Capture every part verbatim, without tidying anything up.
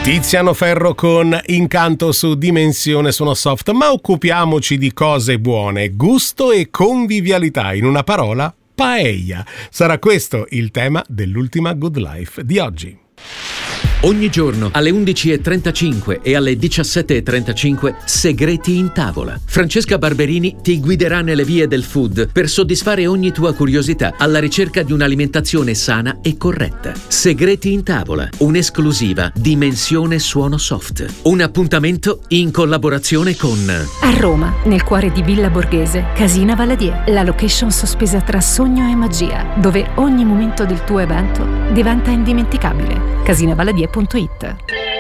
Tiziano Ferro con Incanto su Dimensione Suono Soft, ma occupiamoci di cose buone, gusto e convivialità, in una parola, paella. Sarà questo il tema dell'ultima Good Life di oggi. Ogni giorno alle undici e trentacinque e alle diciassette e trentacinque Segreti in tavola. Francesca Barberini ti guiderà nelle vie del food per soddisfare ogni tua curiosità alla ricerca di un'alimentazione sana e corretta. Segreti in tavola, un'esclusiva Dimensione Suono Soft. Un appuntamento in collaborazione con a Roma, nel cuore di Villa Borghese, Casina Valadier, la location sospesa tra sogno e magia, dove ogni momento del tuo evento diventa indimenticabile. casina valadier punto it.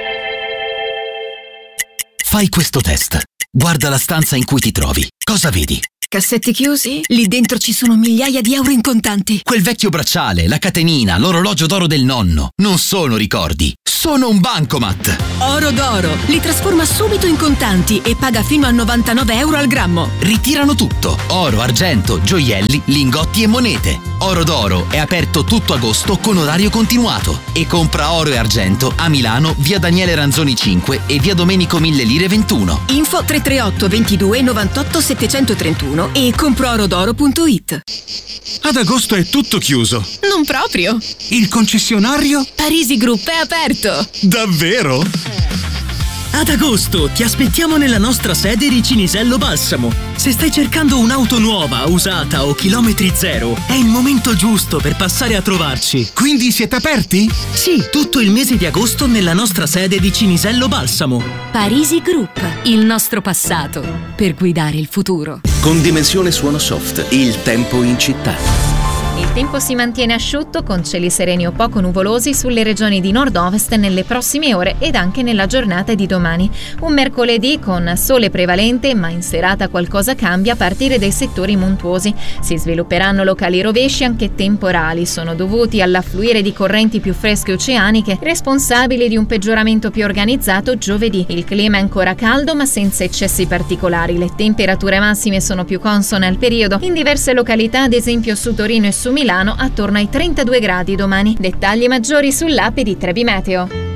Fai questo test. Guarda la stanza in cui ti trovi. Cosa vedi? Cassetti chiusi? Lì dentro ci sono migliaia di euro in contanti. Quel vecchio bracciale, la catenina, l'orologio d'oro del nonno. Non sono ricordi, sono un bancomat. Oro d'oro. Li trasforma subito in contanti e paga fino a novantanove euro al grammo. Ritirano tutto. Oro, argento, gioielli, lingotti e monete. Oro d'oro è aperto tutto agosto con orario continuato. E compra oro e argento a Milano, via Daniele Ranzoni cinque e via Domenico Mille Lire ventuno. Info tre tre otto ventidue novantotto settecentotrentuno e compro-orodoro punto it. Ad agosto è tutto chiuso. Non proprio. Il concessionario? Parisi Group è aperto. Davvero? Ad agosto ti aspettiamo nella nostra sede di Cinisello Balsamo. Se stai cercando un'auto nuova, usata o chilometri zero, è il momento giusto per passare a trovarci. Quindi siete aperti? Sì, tutto il mese di agosto nella nostra sede di Cinisello Balsamo. Parisi Group, il nostro passato per guidare il futuro. Con Dimensione Suono Soft, il tempo in città. Il tempo si mantiene asciutto con cieli sereni o poco nuvolosi sulle regioni di nord-ovest nelle prossime ore ed anche nella giornata di domani. Un mercoledì con sole prevalente, ma in serata qualcosa cambia a partire dai settori montuosi. Si svilupperanno locali rovesci anche temporali, sono dovuti all'affluire di correnti più fresche oceaniche, responsabili di un peggioramento più organizzato giovedì. Il clima è ancora caldo ma senza eccessi particolari. Le temperature massime sono più consone al periodo. In diverse località, ad esempio su Torino e su Milano, attorno ai trentadue gradi domani. Dettagli maggiori sull'app di Trebi Meteo.